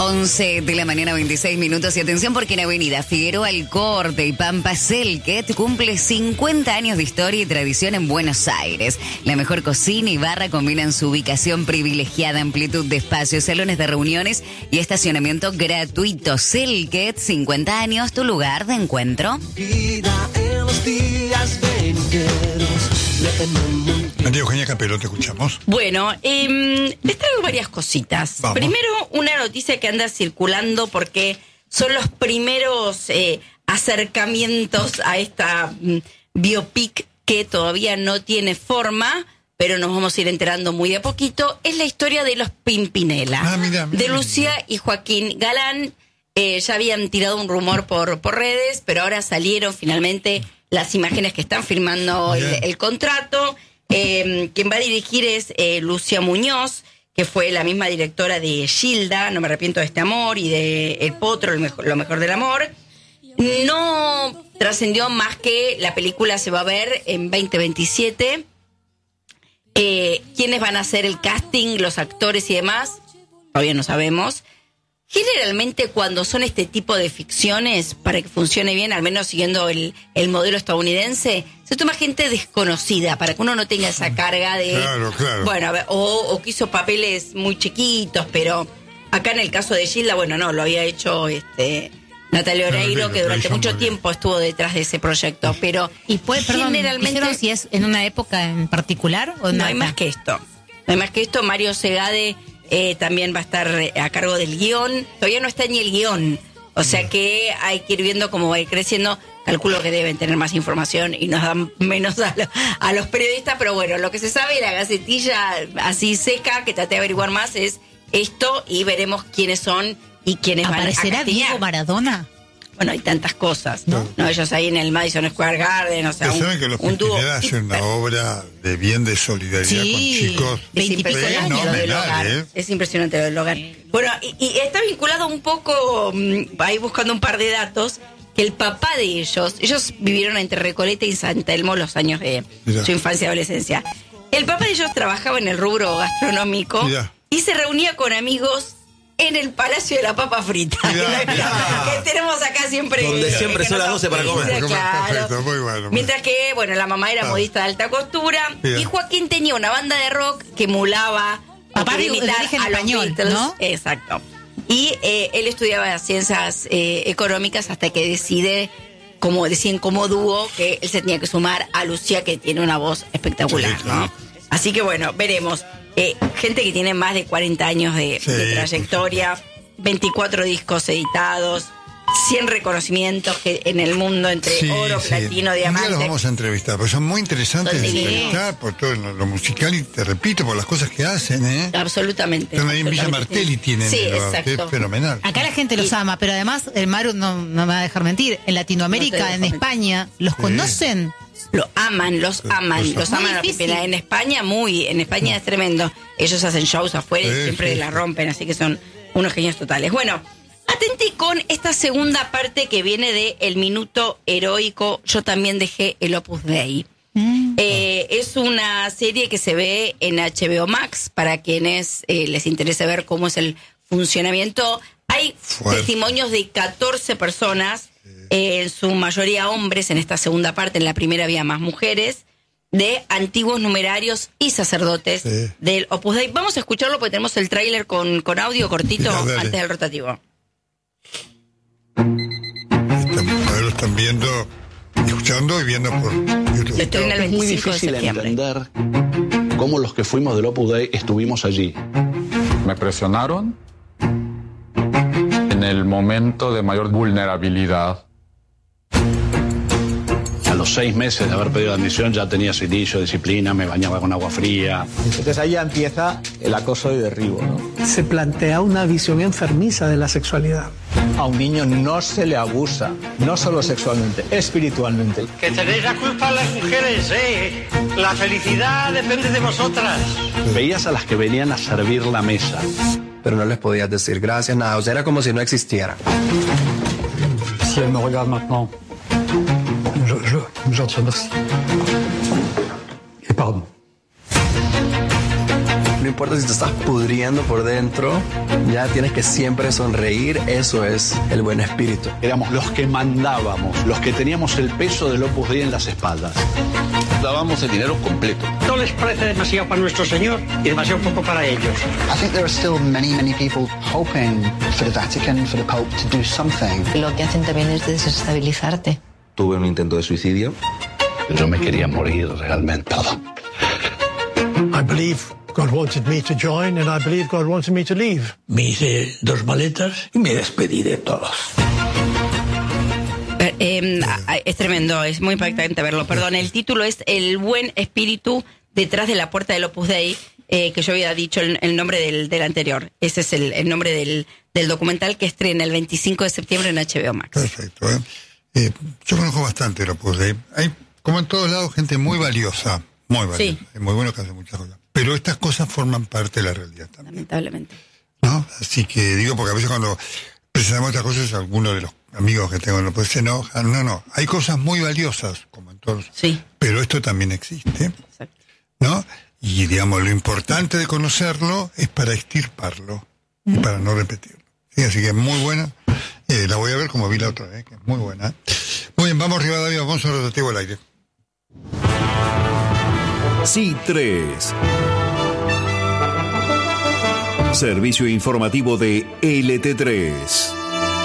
11 de la mañana, 26 minutos. Y atención porque en Avenida Figueroa Alcorte y Pampa Selket cumple 50 años de historia y tradición en Buenos Aires. La mejor cocina y barra combinan su ubicación privilegiada, amplitud de espacios, salones de reuniones y estacionamiento gratuito. Selket, 50 años, tu lugar de encuentro. Vida en los días venideros. María Eugenia Capelo, te escuchamos. Bueno, les traigo varias cositas. Vamos. Primero, una noticia que anda circulando porque son los primeros acercamientos a esta biopic que todavía no tiene forma, pero nos vamos a ir enterando muy de a poquito. Es la historia de los Pimpinela, mira. de Lucía y Joaquín Galán. Ya habían tirado un rumor por redes, pero ahora salieron finalmente las imágenes que están firmando el contrato. Quien va a dirigir es Lucía Muñoz, que fue la misma directora de Gilda, No me arrepiento de este amor, y de El Potro, lo mejor del amor. No trascendió más que la película se va a ver en 2027. ¿Quiénes van a hacer el casting, los actores y demás? Todavía no sabemos. Generalmente cuando son este tipo de ficciones, para que funcione bien, al menos siguiendo el modelo estadounidense, se toma gente desconocida para que uno no tenga esa carga de... Claro. Bueno, a ver, o que hizo papeles muy chiquitos, pero acá en el caso de Gilda, bueno, no, lo había hecho Natalia Oreiro, que durante mucho tiempo estuvo detrás de ese proyecto, pero y generalmente... ¿Dijeron si es en una época en particular o no hay más que esto? No hay más que esto. Mario Segade también va a estar a cargo del guión. Todavía no está ni el guión. O sea que hay que ir viendo cómo va a ir creciendo. Calculo que deben tener más información y nos dan menos a los periodistas. Pero bueno, lo que se sabe, la gacetilla así seca, que traté de averiguar más, es esto. Y veremos quiénes son y quiénes van a castigar. ¿Aparecerá Diego Maradona? Bueno, hay tantas cosas, ¿no? Ellos ahí en el Madison Square Garden, o sea, saben que los Pimpinela hacen una obra de bien, de solidaridad con chicos. Es impresionante lo del hogar. Es impresionante lo del hogar. Bueno, y está vinculado un poco, ahí buscando un par de datos, que el papá de ellos vivieron entre Recoleta y San Telmo los años de su infancia y adolescencia. El papá de ellos trabajaba en el rubro gastronómico y se reunía con amigos en el Palacio de la Papa Frita, que tenemos acá siempre. Donde siempre son las 12 para comer. Claro. Perfecto, muy bueno. Mientras que, bueno, la mamá era modista de alta costura y Joaquín tenía una banda de rock que emulaba de origen a los español, Beatles, ¿no? Exacto. Y él estudiaba ciencias económicas hasta que deciden como dúo que él se tenía que sumar a Lucía, que tiene una voz espectacular, ¿no? Así que bueno, veremos. Gente que tiene más de 40 años de trayectoria, 24 discos editados, 100 reconocimientos que en el mundo entre oro, platino, diamante. Ya los vamos a entrevistar, porque son muy interesantes de entrevistar por todo lo musical y te repito, por las cosas que hacen, Absolutamente. Están ahí en Villa Martelli, tienen, que es fenomenal. Acá la gente los ama, pero además, el Maru no me va a dejar mentir, en Latinoamérica, en España, ¿los conocen? Los aman los Pimpinela. En España es tremendo. Ellos hacen shows afuera y siempre la rompen, así que son unos genios totales. Bueno, atente con esta segunda parte que viene de El Minuto Heroico. Yo también dejé el Opus Dei. Es una serie que se ve en HBO Max para quienes les interese ver cómo es el funcionamiento. Hay testimonios de 14 personas, en su mayoría hombres en esta segunda parte. En la primera había más mujeres, de antiguos numerarios y sacerdotes del Opus Dei. Vamos a escucharlo porque tenemos el tráiler con audio cortito antes del rotativo. Lo están viendo, escuchando y viendo por YouTube. Lo estrena el 25 de septiembre. Es muy difícil entender cómo los que fuimos del Opus Dei estuvimos allí. Me presionaron en el momento de mayor vulnerabilidad. A los 6 meses de haber pedido la admisión ya tenía cilicio, disciplina, me bañaba con agua fría. Entonces ahí ya empieza el acoso y derribo, ¿no? Se plantea una visión enfermiza de la sexualidad. A un niño no se le abusa, no solo sexualmente, espiritualmente. Que tenéis la culpa las mujeres, La felicidad depende de vosotras. Veías a las que venían a servir la mesa. Pero no les podías decir gracias, nada, o sea, era como si no existiera. Si elle me regarde maintenant, je te remercie. Et pardon. importa si te estás pudriendo por dentro, ya tienes que siempre sonreír, eso es el buen espíritu. Éramos los que mandábamos, los que teníamos el peso del Opus Dei en las espaldas. Dábamos el dinero completo. No les parece demasiado para nuestro Señor y demasiado poco para ellos. I think there are still many people hoping for the Vatican, for the Pope to do something. Lo que hacen también es desestabilizarte. Tuve un intento de suicidio. Yo me quería morir realmente. I believe God wanted me to join and I believe God wanted me to leave. Me hice 2 maletas y me despedí de todos. Es tremendo, es muy impactante verlo. Perdón, el título es El buen espíritu detrás de la puerta del Opus Dei, que yo había dicho el nombre del anterior. Ese es el nombre del documental que estrena el 25 de septiembre en HBO Max. Perfecto. Yo conozco bastante el Opus Dei. Hay, como en todos lados, gente muy valiosa. Muy valiosa. Sí. Hay muy buenos que hacen muchas cosas. Pero estas cosas forman parte de la realidad también. Lamentablemente. ¿No? Así que digo, porque a veces cuando presentamos estas cosas, algunos de los amigos que tengo no se enojan. No. Hay cosas muy valiosas, como en todos. Sí. Pero esto también existe. Exacto. ¿No? Y digamos, lo importante de conocerlo es para extirparlo y para no repetirlo. ¿Sí? Así que es muy buena. La voy a ver como vi la otra vez, que es muy buena. Muy bien, vamos Rivadavia, vamos a rotativo al aire. Sí, 3. Servicio informativo de LT3.